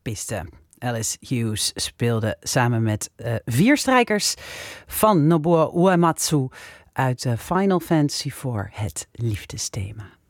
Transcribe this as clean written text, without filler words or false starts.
harpiste. Alice Hughes speelde samen met 4 strijkers van Nobuo Uematsu uit Final Fantasy IV het liefdesthema.